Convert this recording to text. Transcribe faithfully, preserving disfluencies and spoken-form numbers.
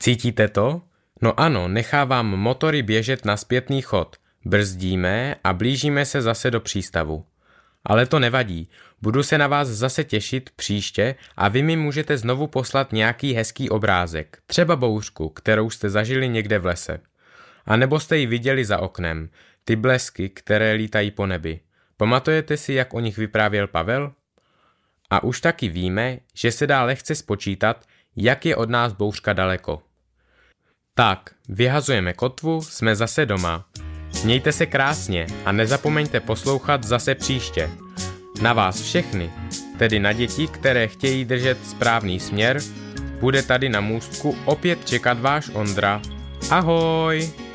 Cítíte to? No ano, nechávám motory běžet na zpětný chod. Brzdíme a blížíme se zase do přístavu. Ale to nevadí, budu se na vás zase těšit příště a vy mi můžete znovu poslat nějaký hezký obrázek, třeba bouřku, kterou jste zažili někde v lese. A nebo jste ji viděli za oknem, ty blesky, které lítají po nebi. Pamatujete si, jak o nich vyprávěl Pavel? A už taky víme, že se dá lehce spočítat, jak je od nás bouřka daleko. Tak, vyhazujeme kotvu, jsme zase doma. Mějte se krásně a nezapomeňte poslouchat zase příště. Na vás všechny, tedy na děti, které chtějí držet správný směr, bude tady na můstku opět čekat váš Ondra. Ahoj!